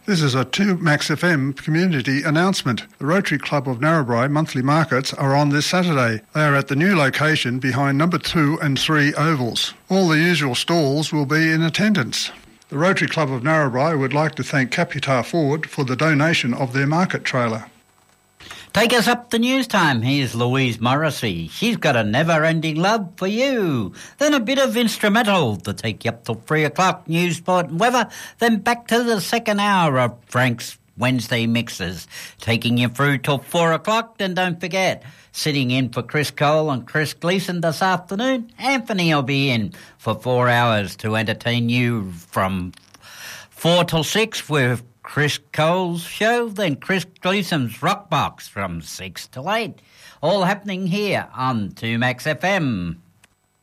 This is a 2Max FM community announcement. The Rotary Club of Narrabri monthly markets are on this Saturday. They are at the new location behind number 2 and 3 ovals. All the usual stalls will be in attendance. The Rotary Club of Narrabri would like to thank Capitar Ford for the donation of their market trailer. Take us up to news time. Here's Louise Morrissey. She's got a never-ending love for you. Then a bit of instrumental to take you up till 3 o'clock, news, sport and weather. Then back to the second hour of Frank's Wednesday Mixes, taking you through till 4 o'clock. Then don't forget, sitting in for Chris Cole and Chris Gleeson this afternoon, Anthony will be in for 4 hours to entertain you from 4 till 6 with Chris Cole's show, then Chris Gleeson's Rock Box from 6 till 8. All happening here on 2Max FM.